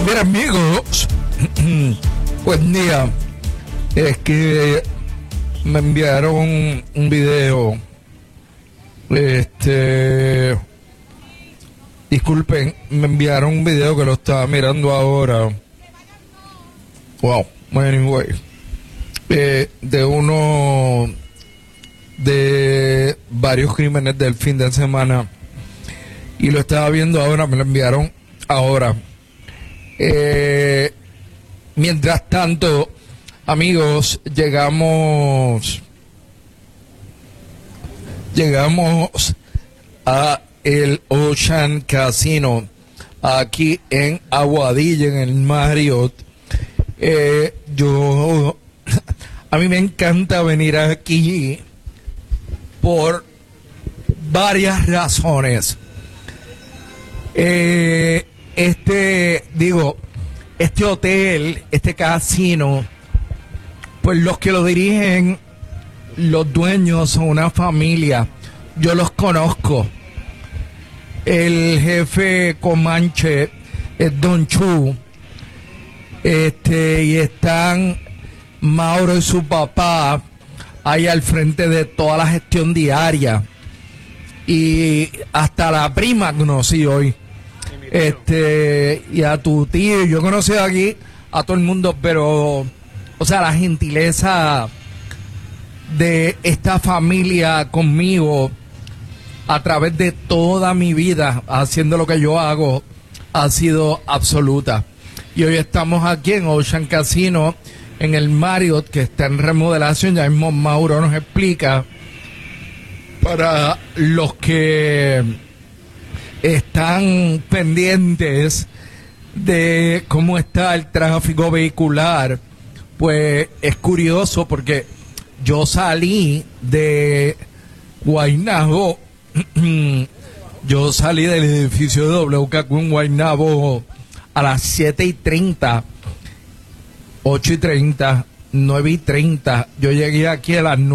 Mira, amigos, buen día. Es que me enviaron un video. Disculpen, me enviaron un video que lo estaba mirando ahora. Wow, anyway. De uno de varios crímenes del fin de semana. Y lo estaba viendo ahora, me lo enviaron ahora. Mientras tanto, amigos, llegamos a el Ocean Casino aquí en Aguadilla, en el Marriott. A mí me encanta venir aquí por varias razones. Este hotel, este casino, pues los que lo dirigen, los dueños son una familia. Yo los conozco. El jefe Comanche es Don Chu. Y están Mauro y su papá ahí al frente de toda la gestión diaria. Y hasta la prima conocí hoy. Y a tu tío, yo he conocido aquí a todo el mundo, pero, o sea, la gentileza de esta familia conmigo a través de toda mi vida, haciendo lo que yo hago, ha sido absoluta. Y hoy estamos aquí en Ocean Casino, en el Marriott, que está en remodelación. Ya mismo Mauro nos explica. Para los que están pendientes de cómo está el tráfico vehicular, pues es curioso porque yo salí de Guaynabo, yo salí del edificio de WKQ en Guaynabo a las 7:30, 8:30, 9:30. Yo llegué aquí a las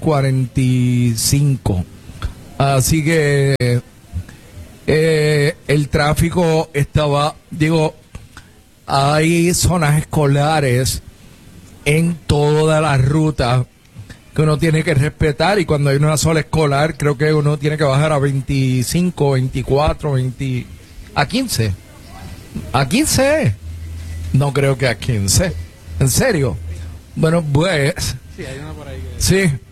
9:45. Así que el tráfico estaba, hay zonas escolares en toda la ruta que uno tiene que respetar, y cuando hay una sola escolar creo que uno tiene que bajar a 25, 24, 20, a 15. ¿A 15? No creo que a 15. ¿En serio? Bueno, pues... Sí, hay una por ahí que... Sí.